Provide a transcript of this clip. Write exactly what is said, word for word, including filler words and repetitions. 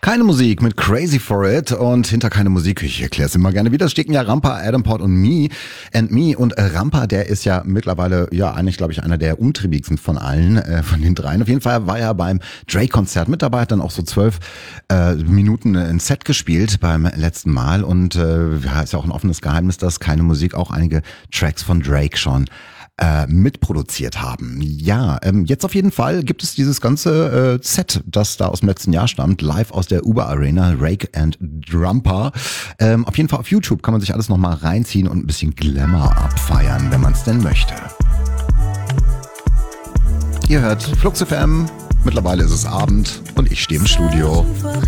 Keine Musik mit Crazy for It und hinter keine Musik, ich erkläre es immer gerne wieder, stecken ja Rampa, Adam Port und Me and Me und äh, Rampa, der ist ja mittlerweile, ja eigentlich glaube ich einer der umtriebigsten von allen, äh, von den dreien. Auf jeden Fall war er beim Drake-Konzert mit dabei, hat dann auch so zwölf äh, Minuten ein Set gespielt beim letzten Mal und äh, ja, ist ja auch ein offenes Geheimnis, dass keine Musik auch einige Tracks von Drake schon Äh, mitproduziert haben. Ja, ähm, jetzt auf jeden Fall gibt es dieses ganze äh, Set, das da aus dem letzten Jahr stammt, live aus der Uber Arena, Rake and Rampa. Ähm, auf jeden Fall auf YouTube kann man sich alles nochmal reinziehen und ein bisschen Glamour abfeiern, wenn man es denn möchte. Ihr hört Flux F M, mittlerweile ist es Abend und ich stehe im Studio.